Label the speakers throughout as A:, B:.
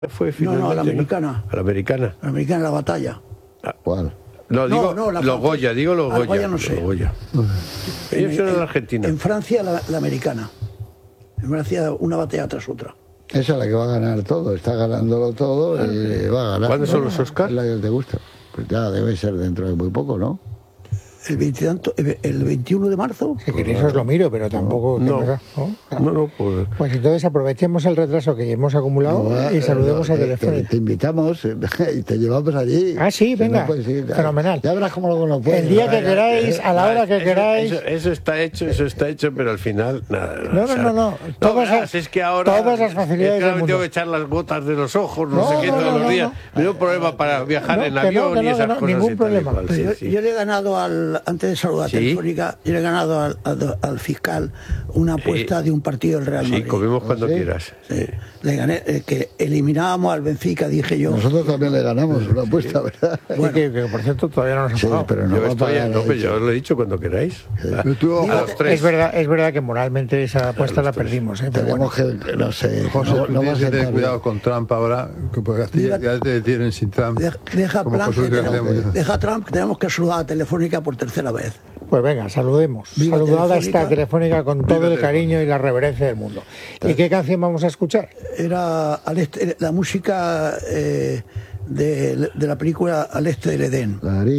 A: fue
B: No,
A: finalmente,
B: la americana.
A: A la americana.
B: La americana, la batalla.
C: ¿Cuál?
A: No, digo
B: no, la
A: los Goya, digo los Goya.
B: Goya no sé.
A: Los Goya. Ellos son en la Argentina.
B: En Francia, la americana. En Francia, una batalla tras otra.
C: Esa es la que va a ganar todo, está ganándolo todo y va a ganar.
A: ¿Cuándo son los Oscars?
C: Es la que te gusta. Pues ya debe ser dentro de muy poco, ¿no?
B: El 21 de marzo.
D: Si queréis os lo miro, pero tampoco...
A: No, pues...
D: Pues entonces aprovechemos el retraso que hemos acumulado y saludemos a Telefónica.
C: Te invitamos y te llevamos allí.
D: Ah, sí, venga, fenomenal.
C: Ya verás cómo luego no puedes.
D: El día que queráis, a la hora que queráis...
A: Eso está hecho, pero al final nada.
D: No.
A: Es que ahora...
D: Todas las facilidades del mundo.
A: Tengo que echar las gotas de los ojos, no sé qué, todos los días. No hay un problema para viajar en avión y esas cosas.
D: Ningún problema.
B: Yo le he ganado antes de saludar a Telefónica, yo le he ganado al fiscal una apuesta de un partido del Real Madrid.
A: Sí, comemos cuando quieras.
B: Sí. Le gané, que eliminábamos al Benfica, dije yo.
C: Nosotros también le ganamos una apuesta, ¿verdad?
D: Bueno, que por cierto todavía no nos ha pagado.
C: Pero
A: yo os lo he dicho cuando queráis. A los tres.
D: Es verdad que moralmente esa apuesta la perdimos.
C: Tenemos que, no sé,
E: José, no vas a tener cuidado con Trump ahora, porque ya te detienen sin Trump.
B: Deja Trump, que tenemos que saludar a Telefónica por tercera vez.
D: Pues venga, saludemos. Saludada esta Telefónica con todo el cariño y la reverencia del mundo. ¿Y qué canción vamos a escuchar?
B: Era la música de la película Al Este del Edén.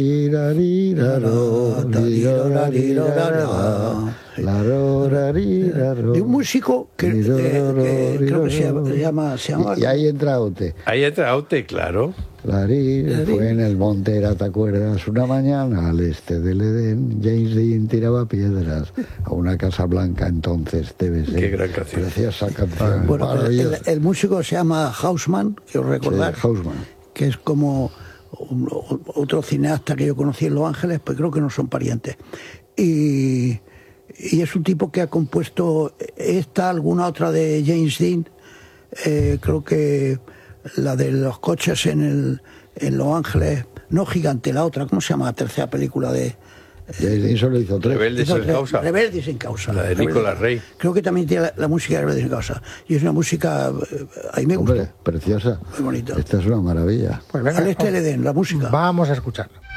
B: De un músico que creo que se llama...
C: Y ahí entra Aute.
A: Ahí entra Aute, claro.
C: Fue en el monte, ¿te acuerdas? Una mañana al este del Edén, James Dean tiraba piedras a una casa blanca, entonces debe ser.
A: Qué gran canción.
C: Preciosa canción.
B: Bueno, el músico se llama Houseman, quiero recordar, que es como otro cineasta que yo conocí en Los Ángeles, pues creo que no son parientes. Y es un tipo que ha compuesto alguna otra de James Dean, creo que la de los coches en Los Ángeles, no Gigante, la otra, ¿cómo se llama la tercera película de...?
C: Eso lo hizo 3.
A: Rebeldes sin causa.
B: Rebeldes sin causa.
A: La de Nicolás Rey.
B: Creo que también tiene la música de Rebeldes sin causa. Y es una música, a mí me gusta.
C: Preciosa.
B: Muy bonita.
C: Esta es una maravilla.
D: Pues venga,
B: Al Este del Edén, la música.
D: Vamos a escucharla.